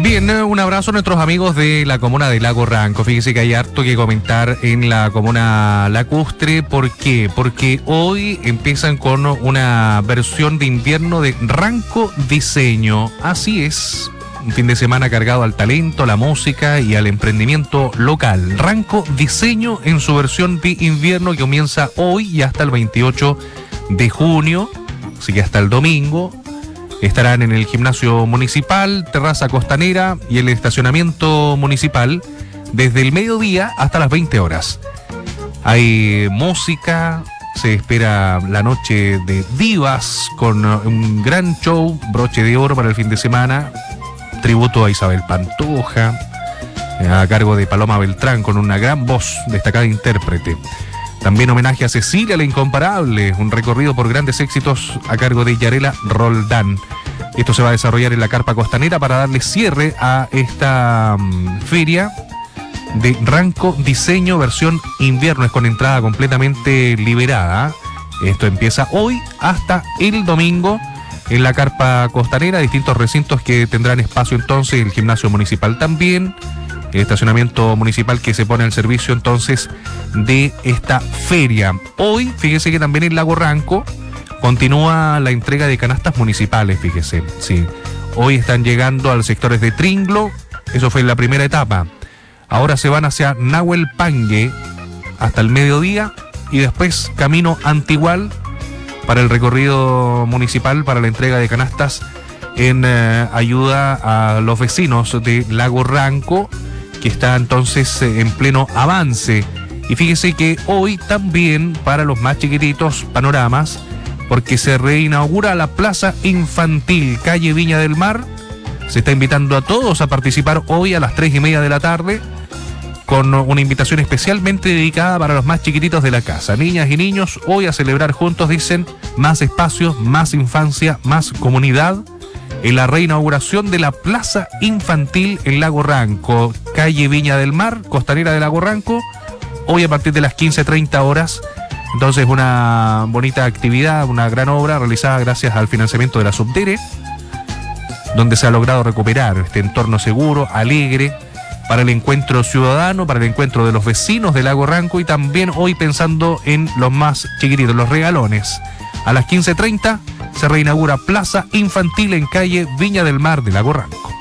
Bien, un abrazo a nuestros amigos de la comuna de Lago Ranco. Fíjese que hay harto que comentar en la comuna lacustre. ¿Por qué? Porque hoy empiezan con una versión de invierno de Ranco Diseño. Así es, un fin de semana cargado al talento, la música y al emprendimiento local. Ranco Diseño en su versión de invierno que comienza hoy y hasta el 28 de junio, así que hasta el domingo. Estarán en el gimnasio municipal, terraza costanera y el estacionamiento municipal desde el mediodía hasta las 20 horas. Hay música, se espera la noche de divas con un gran show, broche de oro para el fin de semana, tributo a Isabel Pantoja, a cargo de Paloma Beltrán con una gran voz, destacada intérprete. También homenaje a Cecilia la Incomparable, un recorrido por grandes éxitos a cargo de Yarela Roldán. Esto se va a desarrollar en la carpa costanera para darle cierre a esta feria de Ranco Diseño versión invierno. Es con entrada completamente liberada. Esto empieza hoy hasta el domingo en la carpa costanera, distintos recintos que tendrán espacio entonces, el gimnasio municipal también. El estacionamiento municipal que se pone al servicio entonces de esta feria. Hoy, fíjese que también en Lago Ranco continúa la entrega de canastas municipales, fíjese. Sí. Hoy están llegando a los sectores de Tringlo, eso fue en la primera etapa. Ahora se van hacia Nahuel Pangue hasta el mediodía y después camino Antigual para el recorrido municipal para la entrega de canastas en ayuda a los vecinos de Lago Ranco, que está entonces en pleno avance. Y fíjese que hoy también para los más chiquititos panoramas, porque se reinaugura la Plaza Infantil, calle Viña del Mar. Se está invitando a todos a participar hoy a las 3:30 de la tarde, con una invitación especialmente dedicada para los más chiquititos de la casa. Niñas y niños, hoy a celebrar juntos, dicen, más espacios, más infancia, más comunidad, en la reinauguración de la Plaza Infantil en Lago Ranco, calle Viña del Mar, costanera de Lago Ranco, hoy a partir de las 15:30 horas. Entonces, una bonita actividad, una gran obra realizada gracias al financiamiento de la Subdere, donde se ha logrado recuperar este entorno seguro, alegre, para el encuentro ciudadano, para el encuentro de los vecinos de Lago Ranco y también hoy pensando en los más chiquititos, los regalones. A las 15:30 se reinaugura Plaza Infantil en calle Viña del Mar de Lago Ranco.